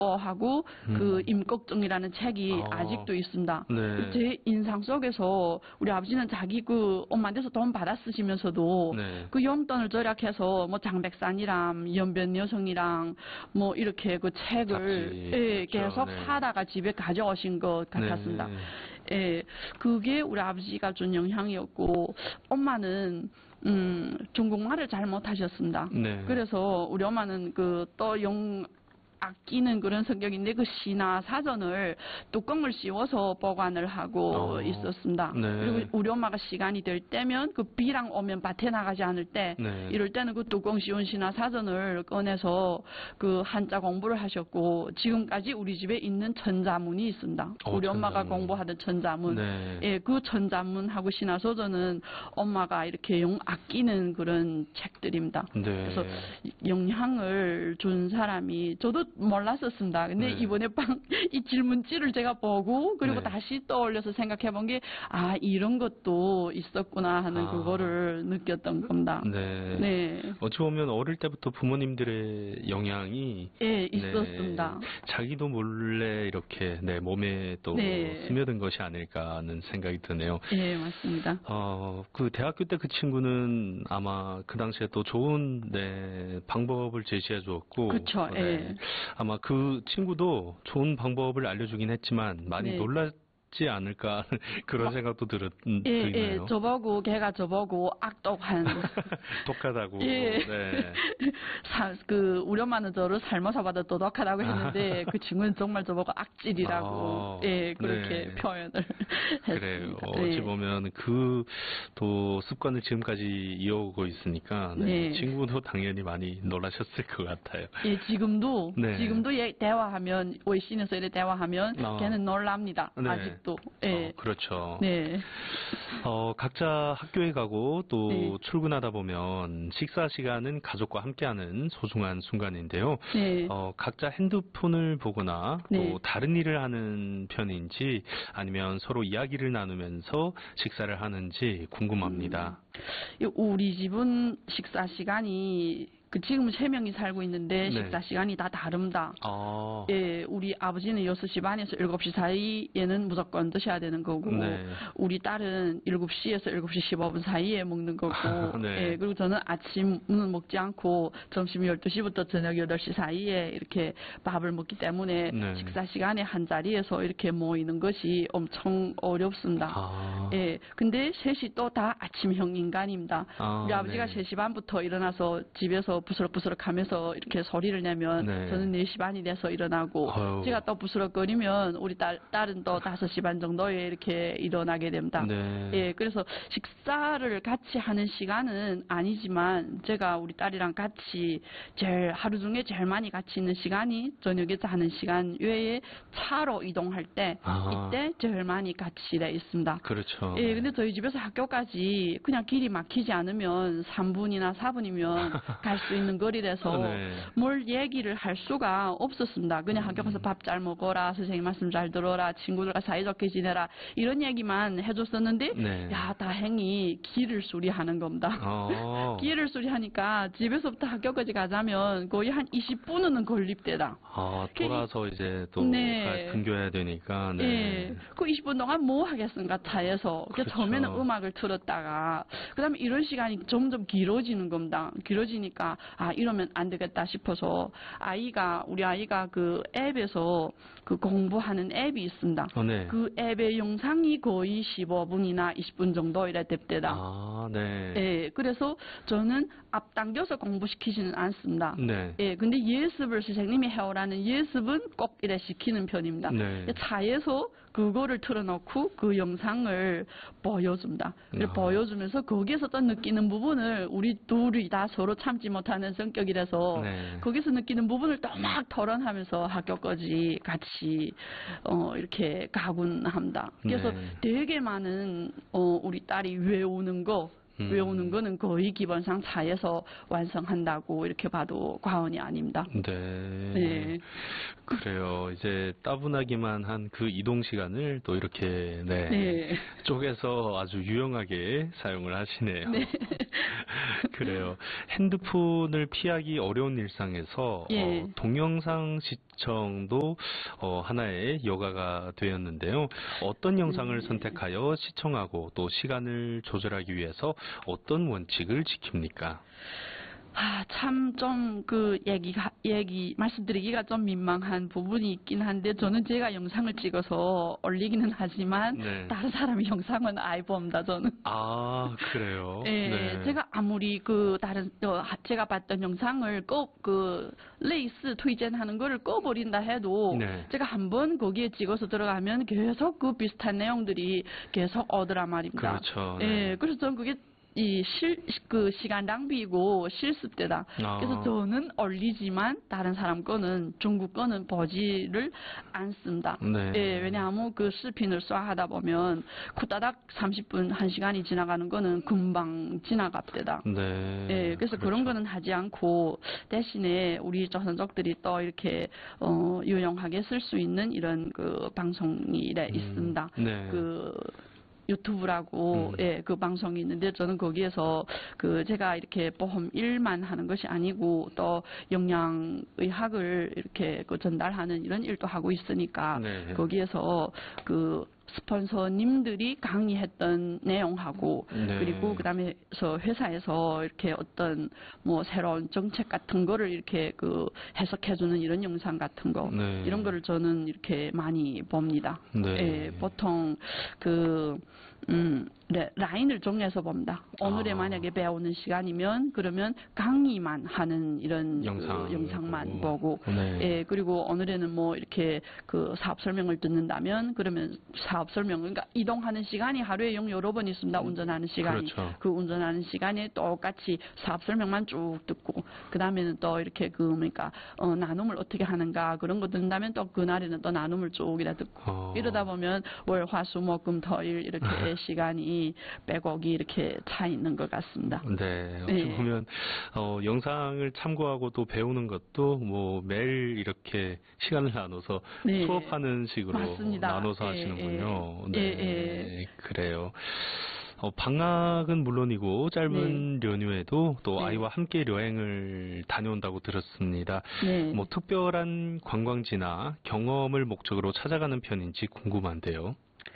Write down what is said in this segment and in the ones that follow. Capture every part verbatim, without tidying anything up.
하고 음. 그 임꺽정이라는 책이 아. 아직도 있습니다. 네. 제 인상 속에서 우리 아버지는 자기 그 엄마한테서 돈 받아 쓰시면서도 네. 그 용돈을 절약해서 뭐 장백산이랑 연변 여성이랑 뭐 이렇게 그 책을 잡지, 예, 그렇죠. 계속 네. 사다가 집에 가져오신 것 같았습니다. 네. 예, 그게 우리 아버지가 준 영향이었고 엄마는 음, 중국말을 잘 못하셨습니다. 네. 그래서 우리 엄마는 그 또 영 아끼는 그런 성격인데 그 시나 사전을 뚜껑을 씌워서 보관을 하고 어. 있었습니다. 네. 그리고 우리 엄마가 시간이 될 때면 그 비랑 오면 밭에 나가지 않을 때 네. 이럴 때는 그 뚜껑 씌운 시나 사전을 꺼내서 그 한자 공부를 하셨고 지금까지 우리 집에 있는 천자문이 있습니다. 어, 우리 엄마가 천자문. 공부하던 천자문. 네. 예, 그 천자문하고 신화소전은 엄마가 이렇게 영 아끼는 그런 책들입니다. 네. 그래서 영향을 준 사람이 저도 몰랐었습니다. 근데 네. 이번에 빵 이 질문지를 제가 보고 그리고 네. 다시 떠올려서 생각해 본 게 아 이런 것도 있었구나 하는 아. 그거를 느꼈던 겁니다. 네. 네. 어찌 보면 어릴 때부터 부모님들의 영향이 예, 있었습니다. 네, 자기도 몰래 이렇게 내 몸에 또 네. 스며든 것이 아닐까 하는 생각이 드네요. 예, 맞습니다. 어, 그 대학교 때 그 친구는 아마 그 당시에 또 좋은 네, 방법을 제시해 주었고 그쵸, 네, 예. 아마 그 친구도 좋은 방법을 알려주긴 했지만 많이 네. 놀랐지 않을까 그런 생각도 들었, 예, 예, 들나요? 저보고 걔가 저보고 악독한 독하다고. 예. 네. 사, 그 우리 엄마는 저를 삶아서봐도 도덕하다고 했는데 그 친구는 정말 저보고 악질이라고 아, 예 그렇게 네. 표현을 그래요. 했습니다. 어찌 예. 보면 그 또 습관을 지금까지 이어오고 있으니까 네. 네. 친구도 당연히 많이 놀라셨을 것 같아요. 예, 지금도 네. 지금도 예, 대화하면 웨이신에서 이렇게 대화하면 아. 걔는 놀랍니다. 네. 아직도. 예. 어, 그렇죠. 네. 어, 각자 학교에 가고 또 네. 출근하다 보면 식사 시간은 가족과 함께하는 소중한 순간인데요. 네. 어, 각자 핸드폰을 보거나 네. 또 다른 일을 하는 편인지 아니면 서로 이야기를 나누면서 식사를 하는지 궁금합니다. 이 우리 집은 식사 시간이 그 지금 세 명이 살고 있는데 네. 식사 시간이 다 다릅니다. 아, 예, 우리 아버지는 여섯 시 반에서 일곱 시 사이에는 무조건 드셔야 되는 거고, 네. 우리 딸은 일곱 시에서 일곱 시 십오 분 사이에 먹는 거고, 네. 예, 그리고 저는 아침은 먹지 않고 점심 열두 시부터 저녁 여덟 시 사이에 이렇게 밥을 먹기 때문에 네. 식사 시간에 한 자리에서 이렇게 모이는 것이 엄청 어렵습니다. 아, 예, 근데 셋이 또 다 아침형 인간입니다. 아, 우리 아버지가 네. 세 시 반부터 일어나서 집에서 부스럭부스럭 하면서 이렇게 소리를 내면 네. 저는 네 시 반이 돼서 일어나고 아유. 제가 또 부스럭거리면 우리 딸, 딸은 또 다섯 시 반 정도에 이렇게 일어나게 됩니다. 네. 예, 그래서 식사를 같이 하는 시간은 아니지만 제가 우리 딸이랑 같이 제일 하루 중에 제일 많이 같이 있는 시간이 저녁에 자는 시간 외에 차로 이동할 때 아. 이때 제일 많이 같이 돼 있습니다. 그렇죠. 예, 근데 저희 집에서 학교까지 그냥 길이 막히지 않으면 삼 분이나 사 분이면 갈 수 있는 거리라서 네. 뭘 얘기를 할 수가 없었습니다. 그냥 학교 가서 밥 잘 먹어라, 선생님 말씀 잘 들어라, 친구들과 사이좋게 지내라 이런 얘기만 해줬었는데 네. 야, 다행히 길을 수리하는 겁니다. 어. 길을 수리하니까 집에서부터 학교까지 가자면 거의 한 이십 분은 걸립대다. 아, 돌아서 이제 또 네. 가- 등교해야 되니까. 네. 예. 그 이십 분 동안 뭐 하겠습니까, 차에서. 그 그렇죠. 처음에는 음악을 틀었다가, 그 다음에 이런 시간이 점점 길어지는 겁니다. 길어지니까, 아, 이러면 안 되겠다 싶어서, 아이가, 우리 아이가 그 앱에서 그 공부하는 앱이 있습니다. 어, 네. 그 앱의 영상이 거의 십오 분이나 이십 분 정도 이래 됩대다. 아, 네. 예, 그래서 저는 앞당겨서 공부시키지는 않습니다. 네. 예, 근데 예습을 선생님이 해오라는 예습은 꼭 이래 시키는 편입니다. 네. 차에서 그거를 틀어놓고 그 영상을 보여줍니다. 그래서 아. 보여주면서 거기에서 또 느끼는 부분을 우리 둘이 다 서로 참지 못하는 성격이라서 네. 거기서 느끼는 부분을 또 막 토론하면서 학교까지 같이 어, 이렇게 가곤 합니다. 그래서 네. 되게 많은 어, 우리 딸이 외우는 거 음. 외우는 거는 거의 기본상 차에서 완성한다고 이렇게 봐도 과언이 아닙니다. 네. 네. 그래요. 이제 따분하기만 한 그 이동 시간을 또 이렇게 네. 네. 쪼개서 아주 유용하게 사용을 하시네요. 네. 그래요. 핸드폰을 피하기 어려운 일상에서 예. 어, 동영상 시청도 어, 하나의 여가가 되었는데요. 어떤 영상을 네. 선택하여 시청하고 또 시간을 조절하기 위해서 어떤 원칙을 지킵니까? 아, 참, 좀, 그, 얘기가, 얘기, 말씀드리기가 좀 민망한 부분이 있긴 한데, 저는 제가 영상을 찍어서 올리기는 하지만, 네. 다른 사람의 영상은 아예 봅니다, 저는. 아, 그래요? 예, 네. 제가 아무리 그, 다른, 어, 제가 봤던 영상을 꺼, 그, 레이스推荐하는 거를 꺼버린다 해도, 네. 제가 한번 거기에 찍어서 들어가면 계속 그 비슷한 내용들이 계속 오더란 말입니다. 그렇죠. 예, 네. 그래서 저는 그게 이 실, 그 시간 낭비이고 실습되다. 아. 그래서 저는 올리지만 다른 사람 거는 중국 거는 보지를 않습니다. 네. 예, 왜냐하면 그视频을 쏴하다 보면 쿠다닥 삼십 분, 한 시간이 지나가는 거는 금방 지나갑니다. 네. 예, 그래서 그렇죠. 그런 거는 하지 않고 대신에 우리 조선족들이 또 이렇게 어, 유용하게 쓸 수 있는 이런 그 방송이 네, 음, 있습니다. 네. 그 유튜브라고 음. 예, 그 방송이 있는데 저는 거기에서 그 제가 이렇게 보험 일만 하는 것이 아니고 또 영양의학을 이렇게 그 전달하는 이런 일도 하고 있으니까 네. 거기에서 그 스폰서님들이 강의했던 내용하고 네. 그리고 그다음에서 회사에서 이렇게 어떤 뭐 새로운 정책 같은 거를 이렇게 그 해석해주는 이런 영상 같은 거 네. 이런 거를 저는 이렇게 많이 봅니다. 네. 예, 보통 그 음, 네, 라인을 정해서 봅니다. 오늘에 아. 만약에 배우는 시간이면 그러면 강의만 하는 이런 영상 그 영상만 보고. 보고, 네. 예, 그리고 오늘에는 뭐 이렇게 그 사업 설명을 듣는다면 그러면 사업 설명, 그러니까 이동하는 시간이 하루에 영 여러 번 있습니다. 운전하는 시간이. 그렇죠. 그 운전하는 시간에 똑같이 사업 설명만 쭉 듣고, 그 다음에는 또 이렇게 그, 그러니까, 어, 나눔을 어떻게 하는가 그런 거 듣는다면 또 그날에는 또 나눔을 쭉 이래 듣고, 어. 이러다 보면 월, 화, 수, 목, 금, 토, 일 이렇게 시간이 빼곡이 이렇게 차 있는 것 같습니다. 네. 어떻게 네. 보면 어, 영상을 참고하고 또 배우는 것도 뭐 매일 이렇게 시간을 나눠서 네. 수업하는 식으로 맞습니다. 나눠서 예, 하시는군요. 예. 네. 예, 그래요. 어, 방학은 물론이고 짧은 연휴에도 또 네. 아이와 함께 여행을 다녀온다고 들었습니다. 네. 뭐 특별한 관광지나 경험을 목적으로 찾아가는 편인지 궁금한데요.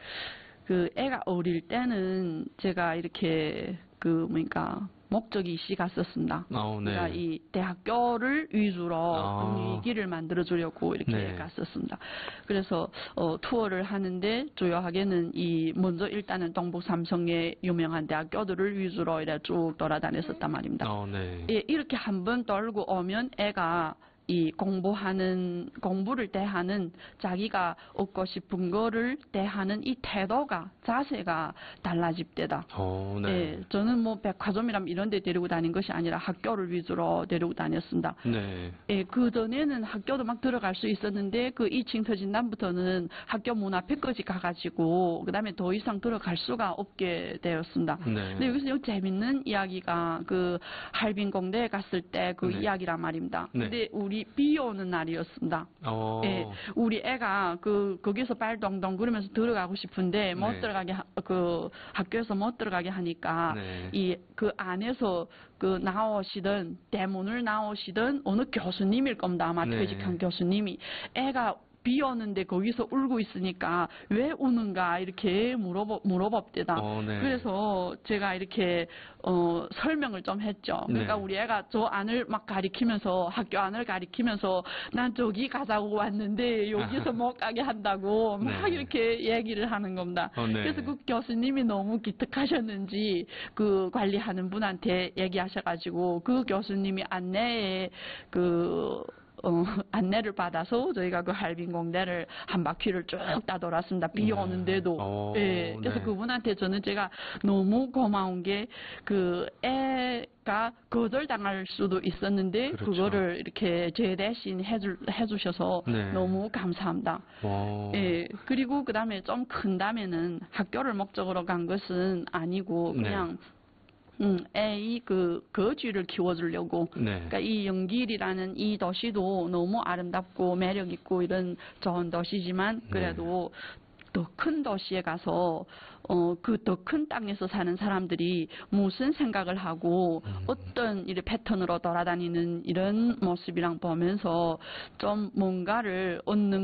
그 애가 어릴 때는 제가 이렇게 그 뭐니까 목적이 있이 갔었습니다. 어, 네. 그러니까 이 대학교를 위주로 아. 분위기를 만들어 주려고 이렇게 네. 갔었습니다. 그래서 어, 투어를 하는데 주요하게는 이 먼저 일단은 동북 삼성의 유명한 대학교들을 위주로 이렇게 쭉 돌아다녔었단 말입니다. 어, 네. 예, 이렇게 한번 돌고 오면 애가 이 공부하는, 공부를 대하는 자기가 얻고 싶은 거를 대하는 이 태도가, 자세가 달라집대다. 어, 네. 예, 저는 뭐 백화점이랑 이런 데 데리고 다닌 것이 아니라 학교를 위주로 데리고 다녔습니다. 네. 예, 그 전에는 학교도 막 들어갈 수 있었는데 그 이 층 터진 다음부터는 학교 문 앞에까지 가가지고 그 다음에 더 이상 들어갈 수가 없게 되었습니다. 네. 근데 여기서 요 재밌는 이야기가 그 할빈 공대에 갔을 때 그 네. 이야기란 말입니다. 네. 근데 우리 비 오는 날이었습니다. 어. 예, 우리 애가 그 거기서 발동동 그러면서 들어가고 싶은데 못 네. 들어가게 하- 그 학교에서 못 들어가게 하니까 네. 이 그 안에서 그 나오시던 대문을 나오시던 어느 교수님일 겁니다. 아마 네. 퇴직한 교수님이 애가 비 오는데 거기서 울고 있으니까 왜 우는가 이렇게 물어보, 물어봅대다. 어, 네. 그래서 제가 이렇게 어, 설명을 좀 했죠. 그러니까 네. 우리 애가 저 안을 막 가리키면서 학교 안을 가리키면서 난 저기 가자고 왔는데 여기서 못 가게 한다고 막 네. 이렇게 얘기를 하는 겁니다. 어, 네. 그래서 그 교수님이 너무 기특하셨는지 그 관리하는 분한테 얘기하셔가지고 그 교수님이 안내에 그 어, 안내를 받아서 저희가 그 할빈 공대를 한 바퀴를 쭉 다 돌았습니다. 비 네. 오는데도. 어, 예. 그래서 네. 그분한테 저는 제가 너무 고마운 게 그 애가 거절당할 수도 있었는데 그렇죠. 그거를 이렇게 제 대신 해주, 해주셔서 네. 너무 감사합니다. 어. 예. 그리고 그 다음에 좀 큰 다음에는 학교를 목적으로 간 것은 아니고 네. 그냥 음, 애의 그 거주를 키워주려고. 네. 그러니까 이 영길이라는 이 도시도 너무 아름답고 매력 있고 이런 좋은 도시지만 그래도 더 큰 도시에 가서 어, 그 더 큰 땅에서 사는 사람들이 무슨 생각을 하고 음. 어떤 이런 패턴으로 돌아다니는 이런 모습이랑 보면서 좀 뭔가를 얻는